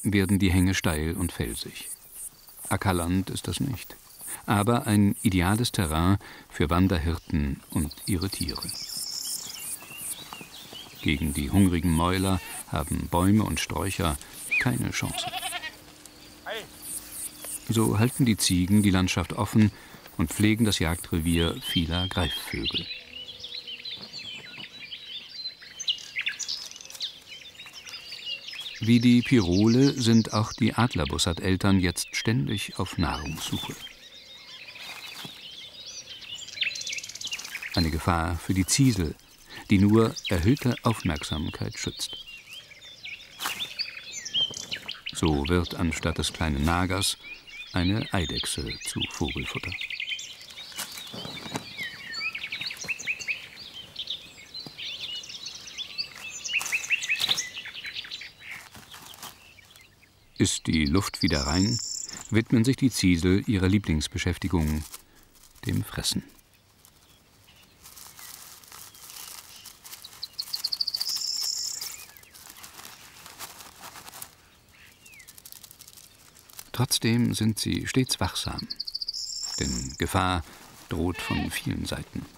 werden die Hänge steil und felsig. Ackerland ist das nicht, aber ein ideales Terrain für Wanderhirten und ihre Tiere. Gegen die hungrigen Mäuler haben Bäume und Sträucher keine Chance. So halten die Ziegen die Landschaft offen und pflegen das Jagdrevier vieler Greifvögel. Wie die Pirole sind auch die Adlerbussard-Eltern jetzt ständig auf Nahrungssuche. Eine Gefahr für die Ziesel, die nur erhöhte Aufmerksamkeit schützt. So wird anstatt des kleinen Nagers eine Eidechse zu Vogelfutter. Ist die Luft wieder rein, widmen sich die Ziesel ihrer Lieblingsbeschäftigung, dem Fressen. Trotzdem sind sie stets wachsam, denn Gefahr droht von vielen Seiten.